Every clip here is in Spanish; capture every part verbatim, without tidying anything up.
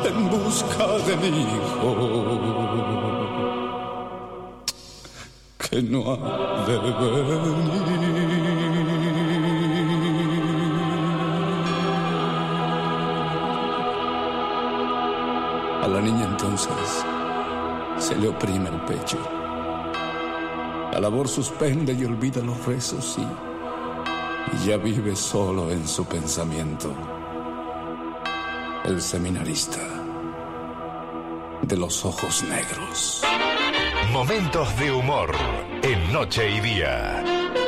en busca de mi hijo, que no ha de venir. A la niña entonces se le oprime el pecho. La labor suspende y olvida los rezos y ya vive solo en su pensamiento. El seminarista de los ojos negros. Momentos de humor en Noche y Día.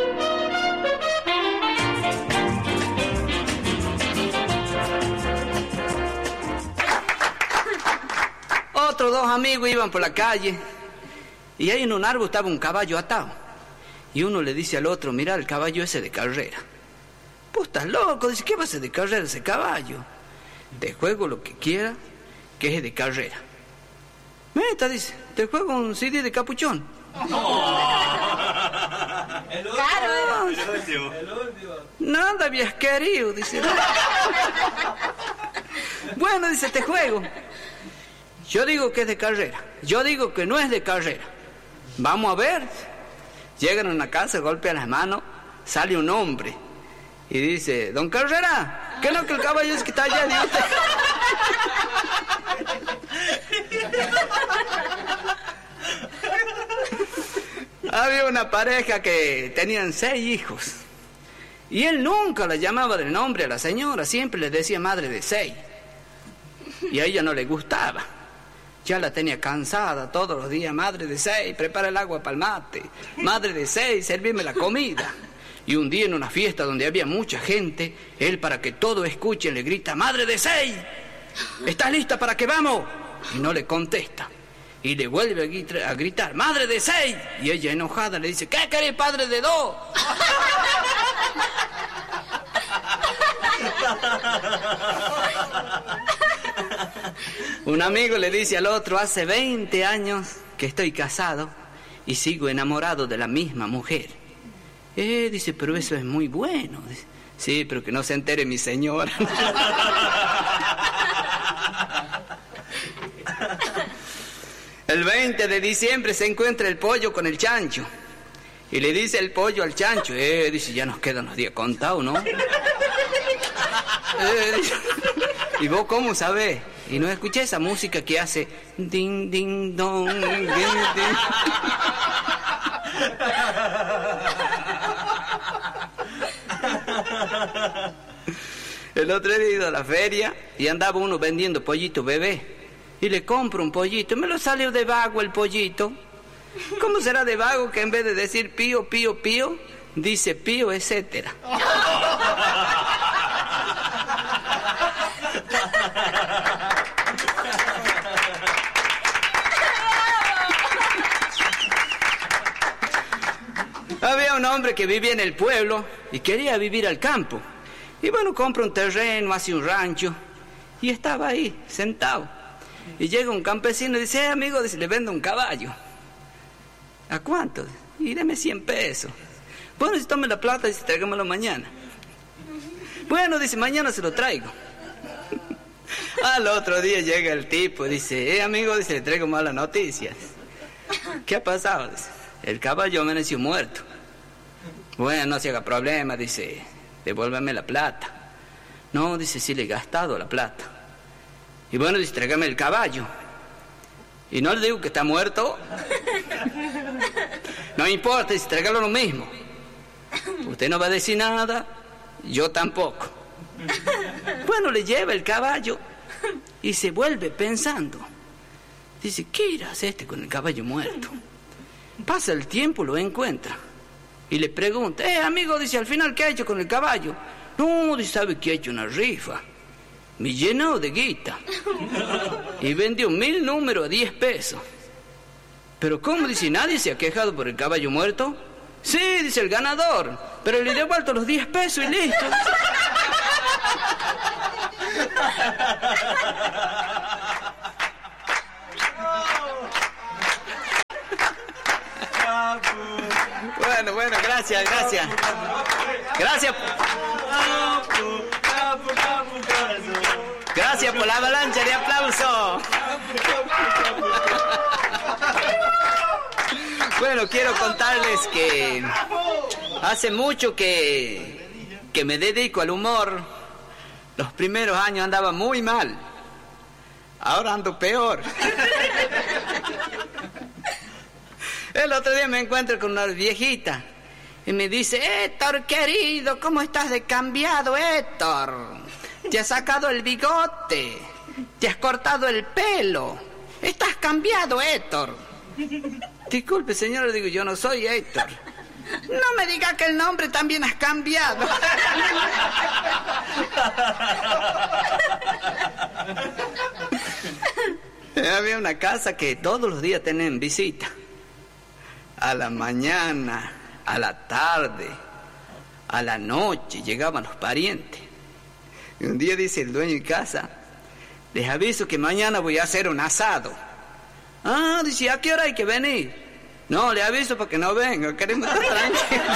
Otros dos amigos iban por la calle y ahí en un árbol estaba un caballo atado. Y uno le dice al otro, mira el caballo ese de carrera. Pues estás loco, dice, ¿qué va a ser de carrera ese caballo? Te juego lo que quiera, que es de carrera. Meta, dice, te juego un C D de Capuchón. Oh. El último, claro, el último. El último. Nada habías querido, dice. Bueno, dice, te juego. Yo digo que es de carrera. Yo digo que no es de carrera. Vamos a ver. Llegan a una casa, golpean las manos, sale un hombre y dice, don Carrera, ¿qué es lo que el caballo es que está allá? Dice. Había una pareja que tenían seis hijos y él nunca la llamaba del nombre a la señora, siempre le decía madre de seis y a ella no le gustaba. Ya la tenía cansada todos los días. Madre de seis, prepara el agua para el mate. Madre de seis, servirme la comida. Y un día en una fiesta donde había mucha gente, él, para que todo escuchen, le grita, madre de seis, ¿estás lista para que vamos? Y no le contesta. Y le vuelve a gritar, a gritar madre de seis. Y ella enojada le dice, ¿qué querés, padre de dos? Un amigo le dice al otro, hace veinte años que estoy casado y sigo enamorado de la misma mujer. Eh, dice, pero eso es muy bueno. Dice, sí, pero que no se entere mi señora. El veinte de diciembre se encuentra el pollo con el chancho. Y le dice el pollo al chancho, eh, dice, ya nos quedan los días contados, ¿no? Eh, dice, ¿y vos cómo sabés? Y no escuché esa música que hace ding, ding, dong, ding, ding. El otro día he ido a la feria y andaba uno vendiendo pollito bebé. Y le compro un pollito. Me lo salió de vago el pollito. ¿Cómo será de vago que en vez de decir pío, pío, pío, dice pío, etcétera? Había un hombre que vivía en el pueblo y quería vivir al campo. Y bueno, compra un terreno, hace un rancho. Y estaba ahí, sentado. Y llega un campesino y dice, eh, amigo, dice, le vendo un caballo. ¿A cuánto? Y deme cien pesos. Bueno, si tome la plata, dice, tráigamelo mañana. Bueno, dice, mañana se lo traigo. Al otro día llega el tipo y dice, eh, amigo, dice, le traigo malas noticias. ¿Qué ha pasado? Dice, el caballo amaneció muerto. Bueno, no se haga problema, dice, devuélveme la plata. No, dice, sí le he gastado la plata. Y bueno, dice, tráigame el caballo. Y no le digo que está muerto. No importa, dice, tráigalo lo mismo. Usted no va a decir nada, yo tampoco. Bueno, le lleva el caballo y se vuelve pensando. Dice, ¿qué irá a hacer este con el caballo muerto? Pasa el tiempo, lo encuentra. Y le pregunta, eh, amigo, dice, al final, ¿qué ha hecho con el caballo? No, dice, ¿sabe que ha hecho una rifa? Me llenó de guita. Y vendió mil números a diez pesos. Pero ¿cómo? Dice, ¿nadie se ha quejado por el caballo muerto? Sí, dice el ganador, pero le he devuelto los diez pesos y listo. Bueno, bueno, gracias, gracias. Gracias. Gracias. Gracias por la avalancha de aplauso. Bueno, quiero contarles que hace mucho que, que me dedico al humor. Los primeros años andaba muy mal. Ahora ando peor. El otro día me encuentro con una viejita y me dice: Héctor, querido, ¿cómo estás de cambiado, Héctor? Te has sacado el bigote, te has cortado el pelo. Estás cambiado, Héctor. Disculpe, señor, le digo, yo no soy Héctor. No me diga que el nombre también has cambiado. Había una casa que todos los días tenían visita. A la mañana, a la tarde, a la noche llegaban los parientes. Y un día dice el dueño de casa: les aviso que mañana voy a hacer un asado. Ah, dice, ¿a qué hora hay que venir? No, le aviso para que no venga, queremos estar tranquilos.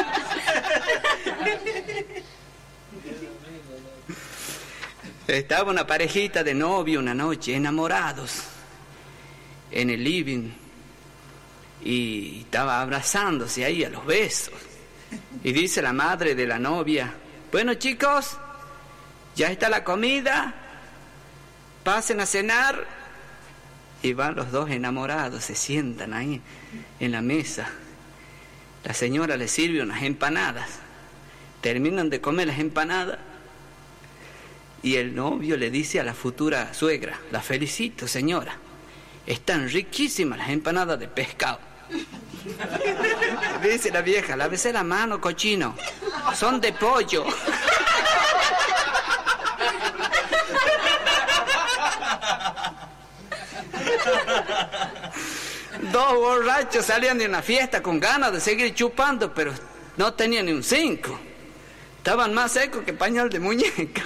Estaba una parejita de novio una noche, enamorados, en el living, y estaba abrazándose ahí a los besos. Y dice la madre de la novia: bueno, chicos, ya está la comida, pasen a cenar. Y van los dos enamorados, se sientan ahí en la mesa. La señora les sirve unas empanadas. Terminan de comer las empanadas y el novio le dice a la futura suegra: la felicito, señora, están riquísimas las empanadas de pescado. Dice la vieja: lávese la mano, cochino, son de pollo. Dos borrachos salían de una fiesta con ganas de seguir chupando, pero no tenían ni un cinco. Estaban más secos que pañal de muñeca.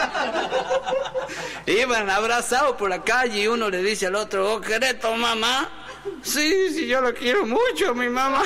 Iban abrazados por la calle y uno le dice al otro: ¿vos querés tu mamá? Sí, sí, yo lo quiero mucho, mi mamá.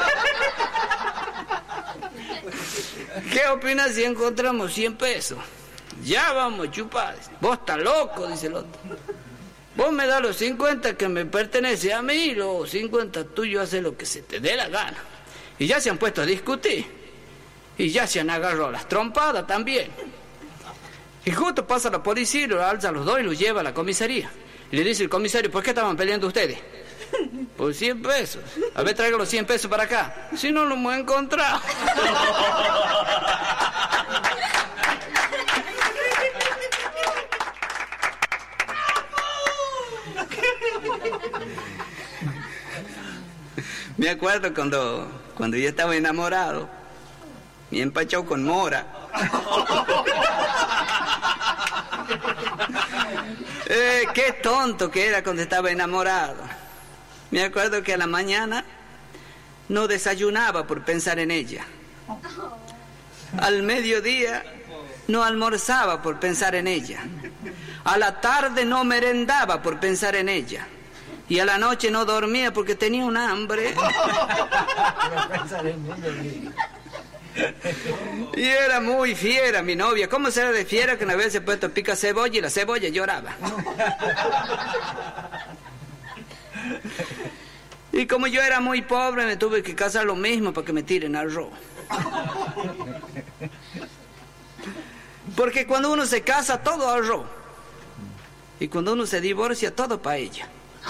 ¿Qué opinas si encontramos cien pesos? Ya vamos a chupar. Vos estás loco, dice el otro. Vos me das los cincuenta que me pertenece a mí y los cincuenta tuyos, haces lo que se te dé la gana. Y ya se han puesto a discutir. Y ya se han agarrado las trompadas también. Y justo pasa la policía y los alza a los dos y los lleva a la comisaría. Y le dice el comisario: ¿por qué estaban peleando ustedes? Por cien pesos. A ver, traigan los cien pesos para acá. Si no, lo hemos encontrado. Me acuerdo cuando, cuando yo estaba enamorado, me empachó con Mora. eh, qué tonto que era cuando estaba enamorado. Me acuerdo que a la mañana no desayunaba por pensar en ella. Al mediodía no almorzaba por pensar en ella. A la tarde no merendaba por pensar en ella. Y a la noche no dormía porque tenía un hambre. Y era muy fiera mi novia. ¿Cómo será de fiera que una vez se puesto pica cebolla y la cebolla lloraba? Y como yo era muy pobre, me tuve que casar lo mismo para que me tiren arroz. Porque cuando uno se casa, todo arroz. Y cuando uno se divorcia, todo paella.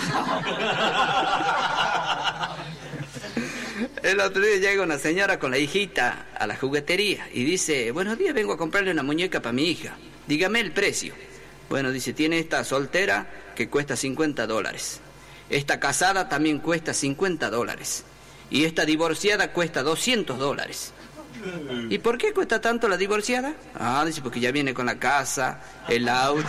El otro día llega una señora con la hijita a la juguetería y dice: buenos días, vengo a comprarle una muñeca para mi hija. Dígame el precio. Bueno, dice, tiene esta soltera que cuesta cincuenta dólares. Esta casada también cuesta cincuenta dólares. Y esta divorciada cuesta doscientos dólares. ¿Y por qué cuesta tanto la divorciada? Ah, dice, porque ya viene con la casa, el auto.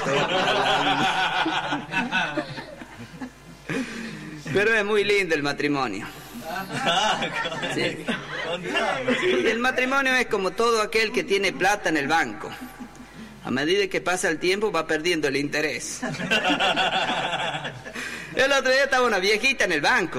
Pero es muy lindo el matrimonio. Sí. El matrimonio es como todo aquel que tiene plata en el banco. A medida que pasa el tiempo va perdiendo el interés. El otro día estaba una viejita en el banco